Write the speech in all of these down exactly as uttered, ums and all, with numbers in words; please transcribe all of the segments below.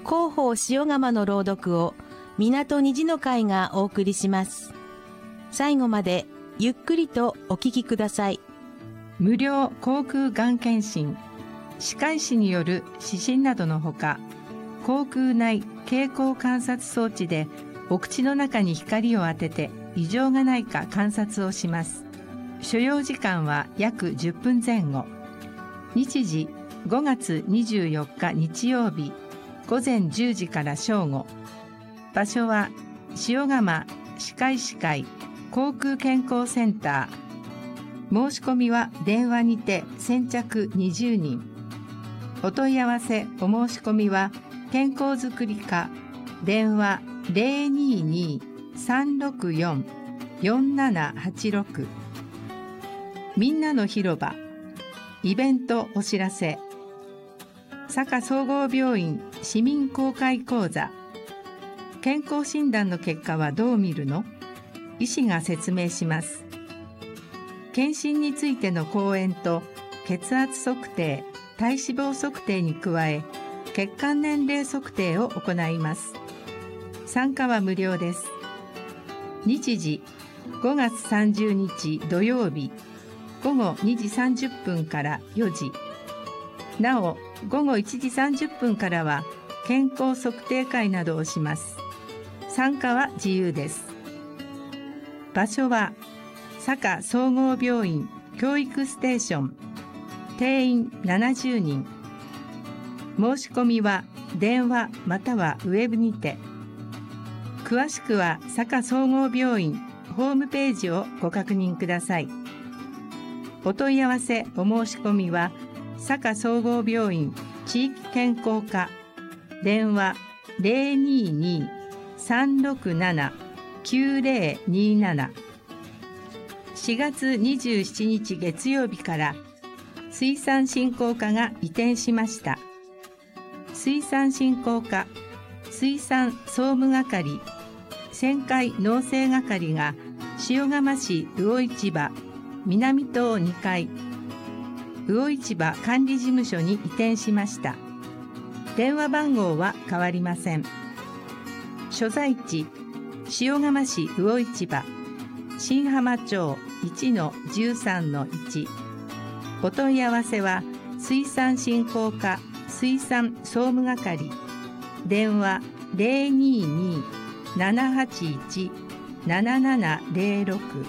広報塩釜の朗読を港虹の会がお送りします。最後までゆっくりとお聞きください。 無料口腔がん検診、歯科医師による指針などのほか、口腔内経口観察装置でお口の中に光を当てて異常がないか観察をします。所要時間は約じゅっぷんぜん後。日時ごがつにじゅうよっか日曜日ごぜんじゅうじから正午。場所は塩釜歯科医師会口腔健康センター。申し込みは電話にて先着にじゅうにん。お問い合わせお申し込みは健康づくり課電話 ゼロにーにーさんろくよん よんななはちろく。みんなの広場イベントお知らせ。佐賀総合病院市民公開講座。健康診断の結果はどう見るの？医師が説明します。検診についての講演と血圧測定、体脂肪測定に加え血管年齢測定を行います。参加は無料です。日時ごがつさんじゅうにち土曜日ごごにじさんじゅっぷんからよじ。なおごごいちじさんじゅっぷんからは健康測定会などをします。参加は自由です。場所は佐賀総合病院教育ステーション。定員ななじゅうにん。申し込みは電話またはウェブにて。詳しくは佐賀総合病院ホームページをご確認ください。お問い合わせお申し込みは佐賀総合病院地域健康課電話 ゼロにーにーさんろくなな きゅうぜろにーなな。しがつにじゅうしちにち月曜日から水産振興課が移転しました。水産振興課水産総務係旋回農政係が塩釜市魚市場南棟にかい魚市場管理事務所に移転しました。電話番号は変わりません。所在地塩釜市魚市場新浜町 いちのじゅうさんのいち。お問い合わせは水産振興課水産総務係電話 ゼロにーにーななはちいち ななななゼロろく。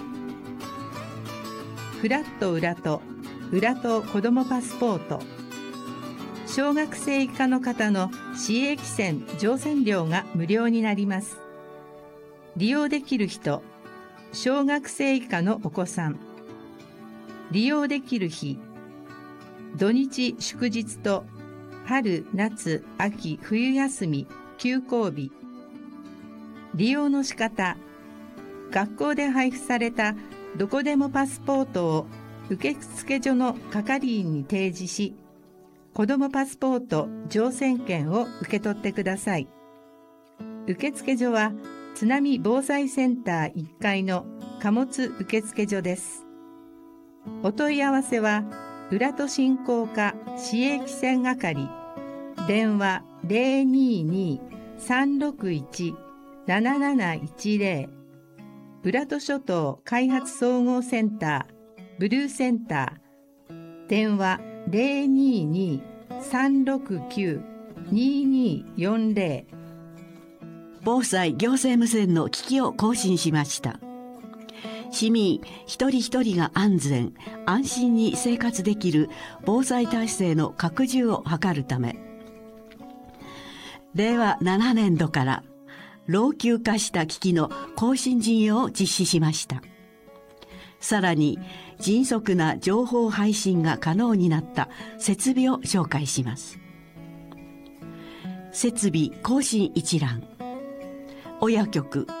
フラット裏と裏と子どもパスポート。小学生以下の方の市営汽船乗船料が無料になります。利用できる人、小学生以下のお子さん。利用できる日、土日祝日と春、夏、秋、冬休み、休校日。利用の仕方、学校で配布されたどこでもパスポートを受付所の係員に提示し、子どもパスポート乗船券を受け取ってください。受付所は津波防災センターいっかいの貨物受付所です。お問い合わせは浦戸振興課市営汽船係電話 ゼロにーにーさんろくいち なななないちゼロ。浦戸諸島開発総合センターブルーセンター電話 ゼロにーにーさんろくきゅう にーにーよんゼロ。 防災行政無線の機器を更新しました。市民一人一人が安全安心に生活できる防災体制の拡充を図るため、れいわななねんどから老朽化した機器の更新事業を実施しました。さらに迅速な情報配信が可能になった設備を紹介します。設備更新一覧。親局